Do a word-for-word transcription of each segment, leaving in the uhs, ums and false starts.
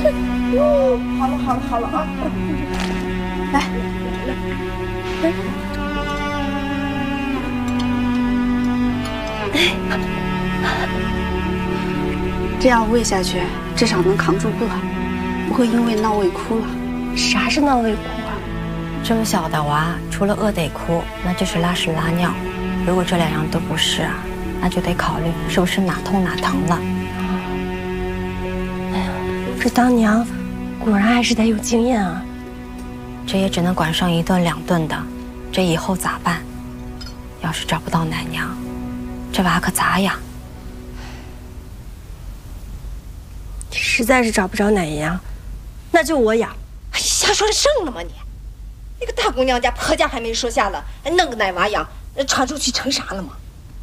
好了好了好了啊！来来来，这样喂下去，至少能扛住饿，不会因为闹胃哭了。 啥是闹胃哭啊？这么小的娃，除了饿得哭，那就是拉屎拉尿。如果这两样都不是啊，那就得考虑是不是哪痛哪疼了。哎呀，这当娘果然还是得有经验啊。这也只能管上一顿两顿的，这以后咋办？要是找不到奶娘，这娃可咋养？实在是找不着奶娘，那就我养。 哎，瞎说剩了吗你？那个大姑娘家婆家还没说下了，还弄个奶娃养，传出去成啥了吗？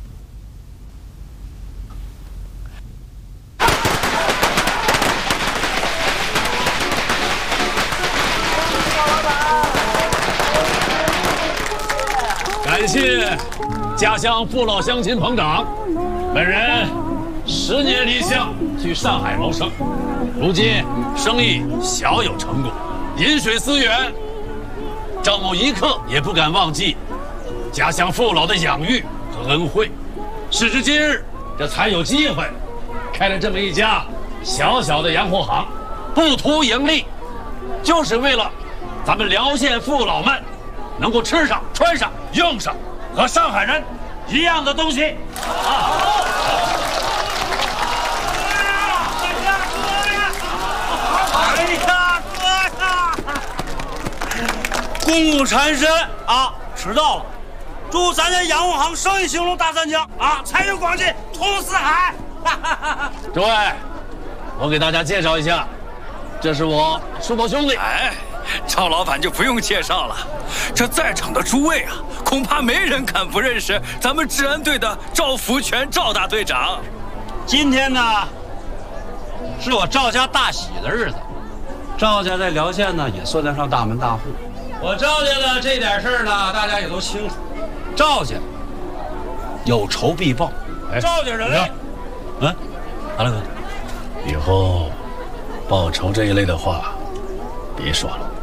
感谢家乡父老乡亲捧场，本人十年离乡去上海谋生，如今生意小有成果，饮水思源，赵某一刻也不敢忘记家乡父老的养育和恩惠。时至今日，这才有机会开了这么一家小小的洋货行，不图盈利，就是为了咱们辽县父老们能够吃上、穿上、用上和上海人一样的东西啊！ 哎呀，哥呀！公务缠身啊，迟到了。祝咱家洋务行生意兴隆，大三江啊，财源广进，通四海。 诸位，我给大家介绍一下，这是我叔伯兄弟。 哎，赵老板就不用介绍了，这在场的诸位啊，恐怕没人敢不认识咱们治安队的赵福全赵大队长。 今天呢，是我赵家大喜的日子。赵家在辽县呢，也算得上大门大户。我赵家的这点事儿呢，大家也都清楚。赵家有仇必报，哎、赵家人类。嗯，阿乐哥， 以后报仇这一类的话，别说了。